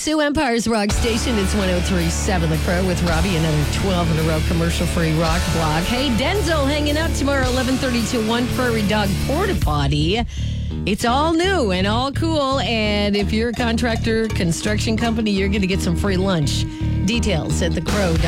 Sioux Empire's rock station. It's 103.7 The Crow with Robbie. Another 12 in a row commercial-free rock block. Hey, Denzel hanging out tomorrow, 11:30 to 1 Prairie Dog Porta Potty. It's all new and all cool. And if you're a contractor, construction company, you're going to get some free lunch. Details at thecrow.com.